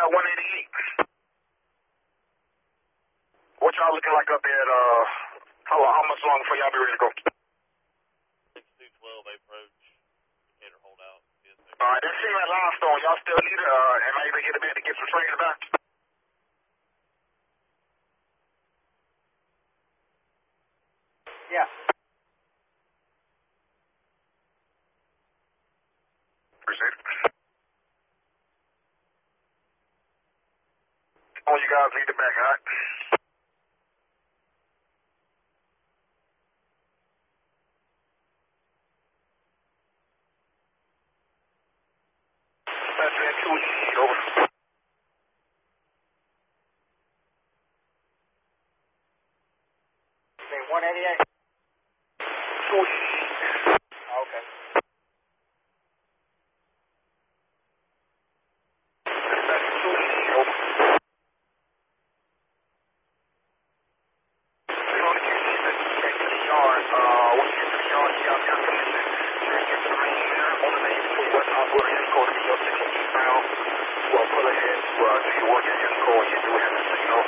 188. What y'all looking like up there at, how much longer before y'all be ready to go? 6212 approach, indicator hold out. Alright, that team at Limestone, y'all still need it, am I able to get it back to get some training back? Yeah. Appreciate it. Oh, you guys need it back, alright? That's that 2 over. You say 188? 2 Okay. That's 2 over. Well, pull ahead to your work at Yenko and you do have to signal.